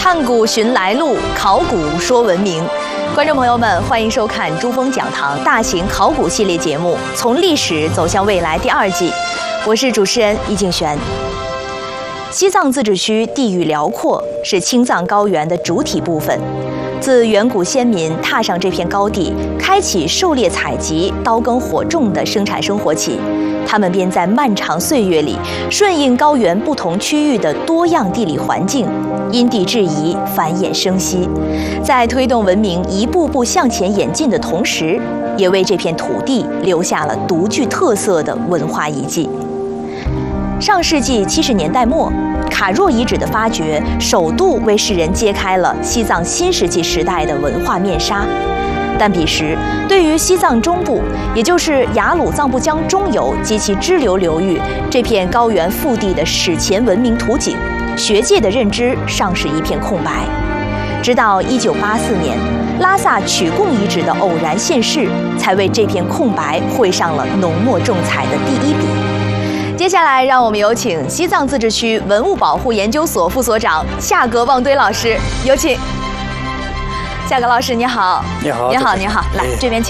探古寻来路，考古说文明。观众朋友们，欢迎收看珠峰讲堂大型考古系列节目《从历史走向未来》第2季，我是主持人易静璇。西藏自治区地域辽阔，是青藏高原的主体部分。自远古先民踏上这片高地，开启狩猎采集、刀耕火种的生产生活起，他们便在漫长岁月里顺应高原不同区域的多样地理环境，因地制宜，繁衍生息，在推动文明一步步向前演进的同时，也为这片土地留下了独具特色的文化遗迹。上世纪70年代末，卡若遗址的发掘首度为世人揭开了西藏新石器时代的文化面纱。但彼时，对于西藏中部，也就是雅鲁藏布江中游及其支流流域这片高原腹地的史前文明图景，学界的认知尚是一片空白。直到1984年，拉萨曲贡遗址的偶然现世，才为这片空白绘上了浓墨重彩的第一笔。接下来，让我们有请西藏自治区文物保护研究所副所长夏格旺堆老师，有请。夏格老师，你好。 你好。 你好，你好，来这边请。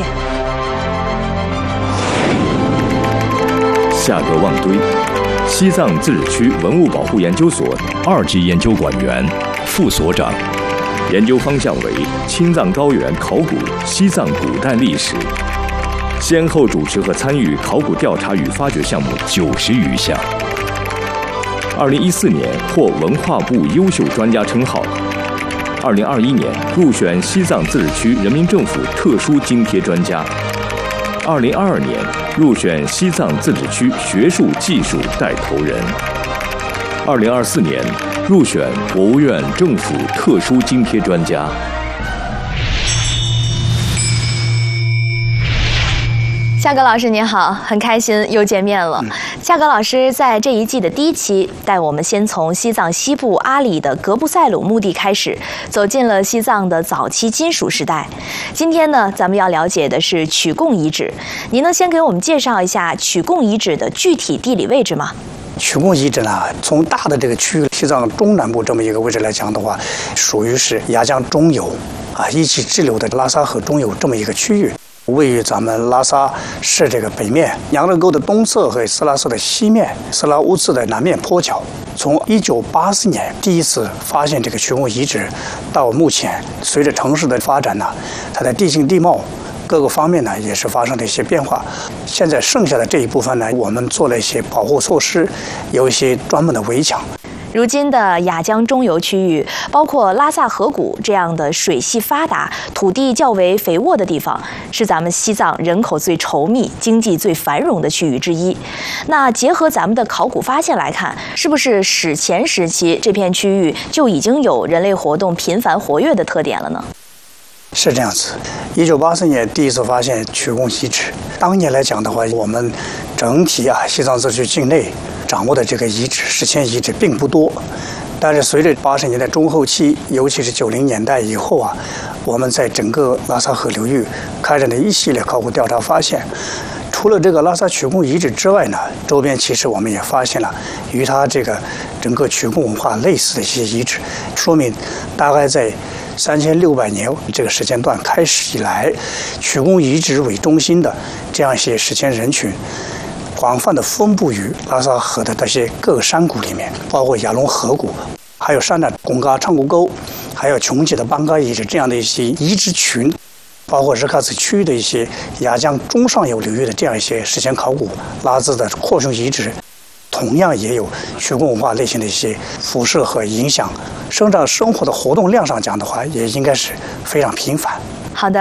夏格旺堆，西藏自治区文物保护研究所2级研究管员、副所长，研究方向为青藏高原考古、西藏古代历史。先后主持和参与考古调查与发掘项目90余项。2014年获文化部优秀专家称号。2021年入选西藏自治区人民政府特殊津贴专家。2022年入选西藏自治区学术技术带头人。2024年入选国务院政府特殊津贴专家。 夏格老师您好，很开心又见面了。夏格老师在这一季的第1期带我们先从西藏西部阿里的格布赛鲁墓地开始，走进了西藏的早期金属时代。今天呢，咱们要了解的是曲贡遗址。您能先给我们介绍一下曲贡遗址的具体地理位置吗？ 曲贡遗址呢，从大的这个区域，西藏中南部这么一个位置来讲的话，属于是雅江中游一起支流的拉萨河中游这么一个区域。位于咱们拉萨市这个北面，羊热沟的东侧和色拉寺的西面，色拉乌寺的南面坡脚。从1984年第一次发现这个曲贡遗址，到目前，随着城市的发展呢，它的地形地貌各个方面呢也是发生了一些变化。现在剩下的这一部分呢，我们做了一些保护措施，有一些专门的围墙。 如今的雅江中游区域，包括拉萨河谷这样的水系发达、土地较为肥沃的地方，是咱们西藏人口最稠密、经济最繁荣的区域之一。那结合咱们的考古发现来看，是不是史前时期这片区域就已经有人类活动频繁活跃的特点了呢？ 是这样子。1984年第一次发现曲贡遗址，当年来讲的话，我们整体西藏自治区境内掌握的这个遗址，史前遗址并不多。但是随着80年代中后期，尤其是90年代以后我们在整个拉萨河流域开展了一系列考古调查，发现除了这个拉萨曲贡遗址之外呢，周边其实我们也发现了与它这个整个曲贡文化类似的一些遗址，说明大概在3600年这个时间段开始以来，曲贡遗址为中心的这样一些史前人群，广泛的分布于拉萨河的这些各个山谷里面，包括雅龙河谷，还有山的贡嘎唱古沟，还有琼吉的邦嘎遗址这样的一些遗址群，包括日喀则区域的一些雅江中上游流域的这样一些史前考古拉孜的扩充遗址，同样也有曲贡文化类型的一些辐射和影响。生活的活动量上讲的话，也应该是非常频繁。 好的，